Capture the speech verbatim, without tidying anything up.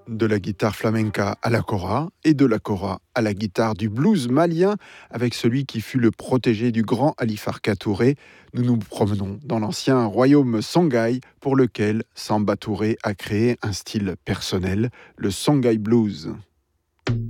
De la guitare flamenca à la kora et de la kora à la guitare du blues malien avec celui qui fut le protégé du grand Ali Farka Touré, nous nous promenons dans l'ancien royaume Songhai pour lequel Samba Touré a créé un style personnel, le Songhai Blues.